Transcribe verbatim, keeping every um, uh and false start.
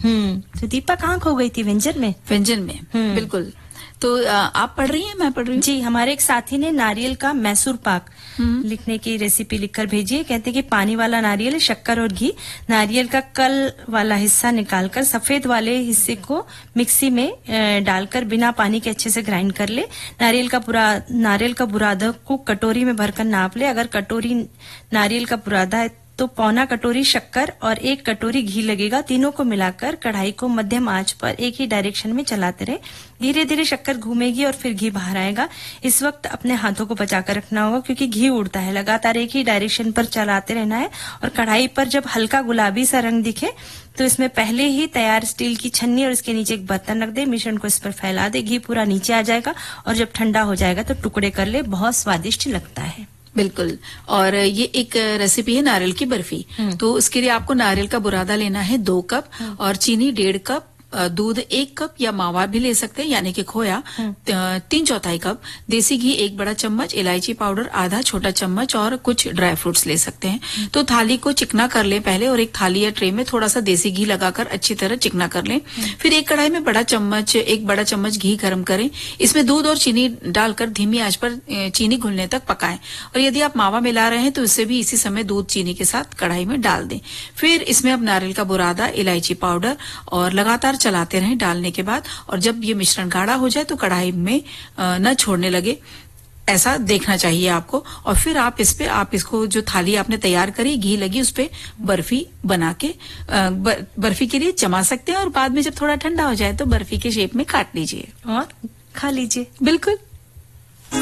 हम्म तो दीपा कहाँ खो गई थी? व्यंजन में। व्यंजन में, बिल्कुल। तो आप पढ़ रही हैं, मैं पढ़ रही हूँ जी। हमारे एक साथी ने नारियल का मैसूर पाक लिखने की रेसिपी लिखकर भेजी है। कहते हैं कि पानी वाला नारियल, शक्कर और घी, नारियल का कल वाला हिस्सा निकालकर सफेद वाले हिस्से को मिक्सी में डालकर बिना पानी के अच्छे से ग्राइंड कर ले। नारियल का पूरा नारियल का बुरादा को कटोरी में भरकर नाप ले। अगर कटोरी नारियल का बुरादा है तो पौना कटोरी शक्कर और एक कटोरी घी लगेगा। तीनों को मिलाकर कढ़ाई को मध्यम आंच पर एक ही डायरेक्शन में चलाते रहे। धीरे धीरे शक्कर घूमेगी और फिर घी बाहर आएगा। इस वक्त अपने हाथों को बचाकर रखना होगा क्योंकि घी उड़ता है। लगातार एक ही डायरेक्शन पर चलाते रहना है और कढ़ाई पर जब हल्का गुलाबी सा रंग दिखे तो इसमें पहले ही तैयार स्टील की छन्नी और इसके नीचे एक बर्तन रख दे। मिश्रण को इस पर फैला दे। घी पूरा नीचे आ जाएगा और जब ठंडा हो जाएगा तो टुकड़े कर ले। बहुत स्वादिष्ट लगता है। बिल्कुल। और ये एक रेसिपी है नारियल की बर्फी। तो उसके लिए आपको नारियल का बुरादा लेना है दो कप और चीनी डेढ़ कप, दूध एक कप या मावा भी ले सकते हैं यानी कि खोया तीन चौथाई कप, देसी घी एक बड़ा चम्मच, इलायची पाउडर आधा छोटा चम्मच और कुछ ड्राई फ्रूट्स ले सकते हैं। तो थाली को चिकना कर लें पहले और एक थाली या ट्रे में थोड़ा सा देसी घी लगाकर अच्छी तरह चिकना कर लें। फिर एक कढ़ाई में बड़ा चम्मच एक बड़ा चम्मच घी गर्म करें। इसमें दूध और चीनी डालकर धीमी आंच पर चीनी घुलने तक पकाएं और यदि आप मावा मिला रहे हैं तो इससे भी इसी समय दूध चीनी के साथ कढ़ाई में डाल दें। फिर इसमें अब नारियल का बुरादा, इलायची पाउडर और लगातार चलाते रहें डालने के बाद। और जब ये मिश्रण गाढ़ा हो जाए तो कढ़ाई में न छोड़ने लगे, ऐसा देखना चाहिए आपको। और फिर आप इस पे आप इसको जो थाली आपने तैयार करी घी लगी उस पे बर्फी बना के बर्फी के लिए जमा सकते हैं और बाद में जब थोड़ा ठंडा हो जाए तो बर्फी के शेप में काट लीजिए और खा लीजिए। बिल्कुल।